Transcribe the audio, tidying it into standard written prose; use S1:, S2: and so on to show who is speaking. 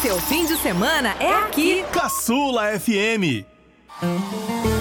S1: seu fim de semana é aqui.
S2: Caçula FM.